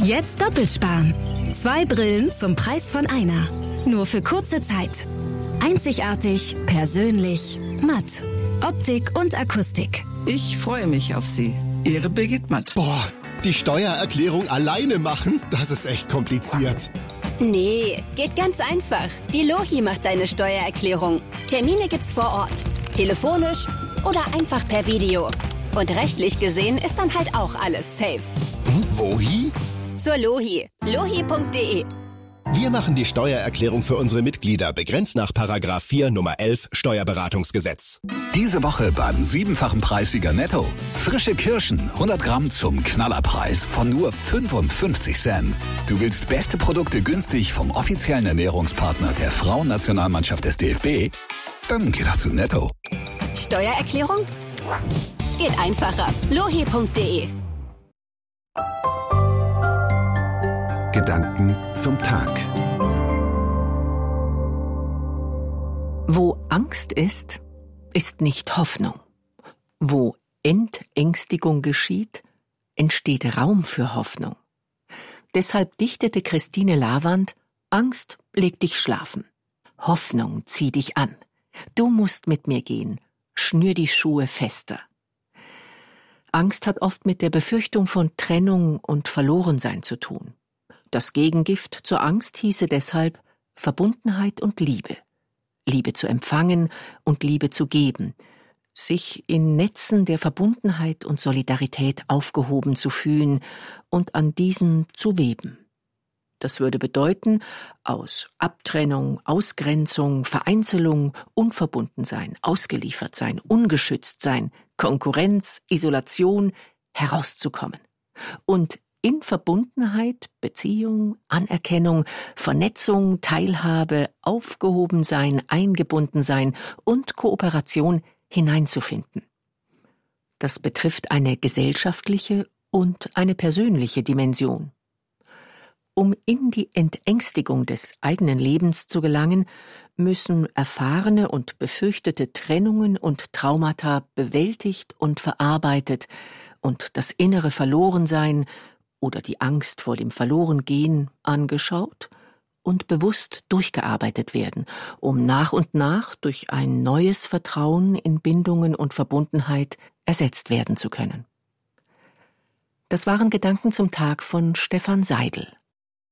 Jetzt doppelt sparen. 2 Brillen zum Preis von einer. Nur für kurze Zeit. Einzigartig, persönlich, matt. Optik und Akustik. Ich freue mich auf Sie. Ihre Birgit Matt. Boah, die Steuererklärung alleine machen, das ist echt kompliziert. Nee, geht ganz einfach. Die Lohi macht deine Steuererklärung. Termine gibt's vor Ort. Telefonisch oder einfach per Video. Und rechtlich gesehen ist dann halt auch alles safe. Wohi? Zur Lohi. Lohi.de. Wir machen die Steuererklärung für unsere Mitglieder, begrenzt nach § 4 Nummer 11 Steuerberatungsgesetz. Diese Woche beim 7-fachen Preissieger Netto. Frische Kirschen, 100 Gramm zum Knallerpreis von nur 55 Cent. Du willst beste Produkte günstig vom offiziellen Ernährungspartner der Frauennationalmannschaft des DFB? Dann geh doch zu Netto. Steuererklärung? Geht einfacher. Lohi.de. Gedanken zum Tag. Wo Angst ist, ist nicht Hoffnung. Wo Entängstigung geschieht, entsteht Raum für Hoffnung. Deshalb dichtete Christine Lavand: Angst, leg dich schlafen. Hoffnung, zieh dich an. Du musst mit mir gehen. Schnür die Schuhe fester. Angst hat oft mit der Befürchtung von Trennung und Verlorensein zu tun. Das Gegengift zur Angst hieße deshalb Verbundenheit und Liebe. Liebe zu empfangen und Liebe zu geben. Sich in Netzen der Verbundenheit und Solidarität aufgehoben zu fühlen und an diesen zu weben. Das würde bedeuten, aus Abtrennung, Ausgrenzung, Vereinzelung, Unverbundensein, ausgeliefert sein, ungeschützt sein, Konkurrenz, Isolation herauszukommen. Und in Verbundenheit, Beziehung, Anerkennung, Vernetzung, Teilhabe, Aufgehobensein, Eingebundensein und Kooperation hineinzufinden. Das betrifft eine gesellschaftliche und eine persönliche Dimension. Um in die Entängstigung des eigenen Lebens zu gelangen, müssen erfahrene und befürchtete Trennungen und Traumata bewältigt und verarbeitet und das innere Verlorensein oder die Angst vor dem Verlorengehen angeschaut und bewusst durchgearbeitet werden, um nach und nach durch ein neues Vertrauen in Bindungen und Verbundenheit ersetzt werden zu können. Das waren Gedanken zum Tag von Stefan Seidel.